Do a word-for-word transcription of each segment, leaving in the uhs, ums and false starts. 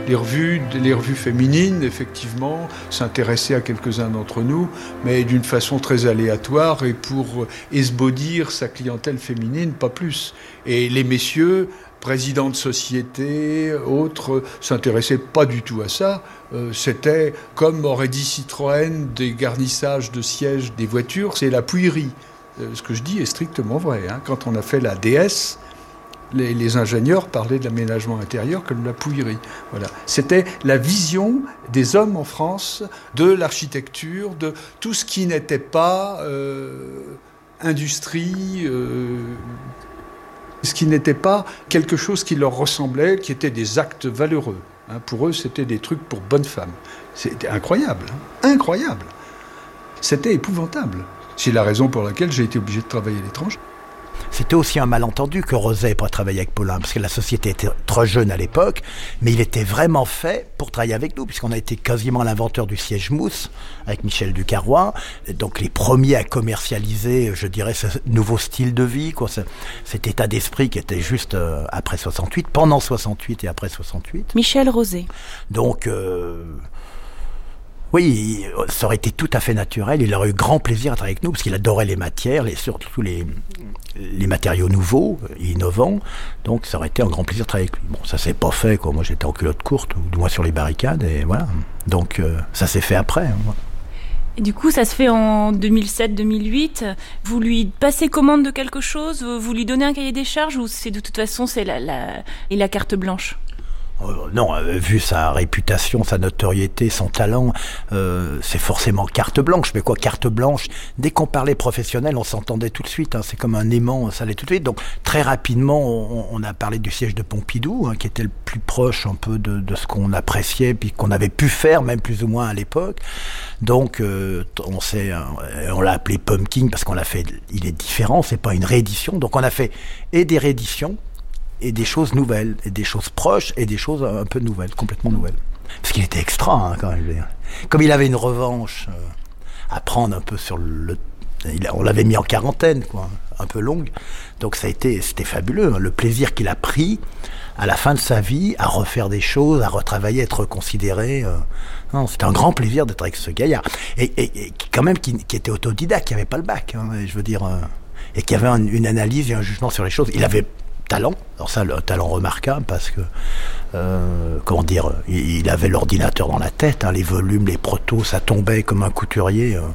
Les revues, les revues féminines, effectivement, s'intéressaient à quelques-uns d'entre nous, mais d'une façon très aléatoire et pour esbaudir sa clientèle féminine, pas plus. Et les messieurs, présidents de société, autres, s'intéressaient pas du tout à ça. Euh, c'était, comme aurait dit Citroën, des garnissages de sièges des voitures, c'est la pouillerie. Euh, ce que je dis est strictement vrai. Hein. Quand on a fait la D S, Les, les ingénieurs parlaient de l'aménagement intérieur comme de la pouillerie. Voilà. C'était la vision des hommes en France de l'architecture, de tout ce qui n'était pas euh, industrie, euh, ce qui n'était pas quelque chose qui leur ressemblait, qui était des actes valeureux. Hein, pour eux, c'était des trucs pour bonnes femmes. C'était incroyable, hein, incroyable. C'était épouvantable. C'est la raison pour laquelle j'ai été obligé de travailler à l'étranger. C'était aussi un malentendu que Roset n'ait pas travaillé avec Paulin, parce que la société était trop jeune à l'époque, mais il était vraiment fait pour travailler avec nous, puisqu'on a été quasiment l'inventeur du siège mousse, avec Michel Ducarrois, donc les premiers à commercialiser, je dirais, ce nouveau style de vie, quoi, ce, cet état d'esprit qui était juste euh, après soixante-huit, pendant soixante-huit et après soixante-huit. Michel Roset. Donc... Euh, Oui, ça aurait été tout à fait naturel. Il aurait eu grand plaisir à travailler avec nous parce qu'il adorait les matières, les, surtout les, les matériaux nouveaux, innovants. Donc ça aurait été un grand plaisir de travailler avec lui. Bon, ça s'est pas fait, quoi. Moi, j'étais en culotte courte, ou du moins sur les barricades, et voilà. Donc euh, ça s'est fait après. Hein. Et du coup, ça se fait en deux mille sept deux mille huit. Vous lui passez commande de quelque chose, vous lui donnez un cahier des charges, ou c'est de toute façon c'est la, la, et la carte blanche? Euh, non, euh, vu sa réputation, sa notoriété, son talent, euh, c'est forcément carte blanche. Mais quoi, carte blanche, dès qu'on parlait professionnel, on s'entendait tout de suite. Hein, c'est comme un aimant, ça allait tout de suite. Donc très rapidement, on, on a parlé du siège de Pompidou, hein, qui était le plus proche un peu de, de ce qu'on appréciait, puis qu'on avait pu faire, même plus ou moins à l'époque. Donc euh, on s'est, on l'a appelé Pumpkin parce qu'on l'a fait. Il est différent, c'est pas une réédition. Donc on a fait et des rééditions, et des choses nouvelles, et des choses proches, et des choses un peu nouvelles, complètement nouvelles. Parce qu'il était extra, hein, quand même. Comme il avait une revanche euh, à prendre un peu sur le... Il, on l'avait mis en quarantaine, quoi, un peu longue. Donc ça a été, c'était fabuleux, hein, le plaisir qu'il a pris à la fin de sa vie à refaire des choses, à retravailler, à être reconsidéré. Euh, non, c'était un grand plaisir d'être avec ce gaillard. Et, et, et quand même, qui, qui était autodidacte, qui n'avait pas le bac, hein, je veux dire, euh, et qui avait un, une analyse et un jugement sur les choses. Il avait talent, alors ça, le talent remarquable, parce que, euh, comment dire, il, il avait l'ordinateur dans la tête, hein, les volumes, les protos, ça tombait comme un couturier. Euh.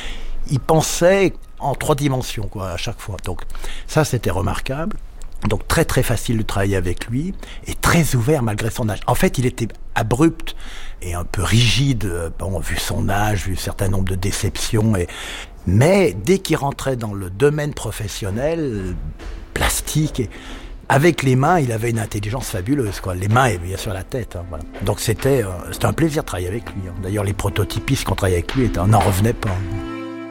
Il pensait en trois dimensions, quoi, à chaque fois. Donc, ça, c'était remarquable. Donc, très, très facile de travailler avec lui, et très ouvert malgré son âge. En fait, il était abrupt et un peu rigide, bon, vu son âge, vu un certain nombre de déceptions, et... mais dès qu'il rentrait dans le domaine professionnel, plastique, et avec les mains, il avait une intelligence fabuleuse, quoi. Les mains et bien sûr la tête. Hein, voilà. Donc c'était, euh, c'était un plaisir de travailler avec lui. Hein. D'ailleurs, les prototypistes qu'on travaillait avec lui, on n'en revenait pas. Hein.